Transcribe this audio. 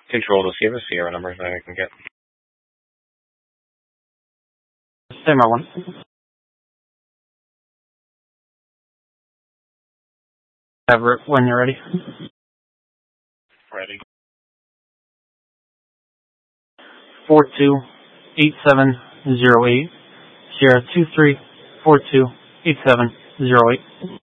Control to see if a Sierra number that I can get. Same one. Everett, when you're ready. Ready. 428708. Sierra 23428708.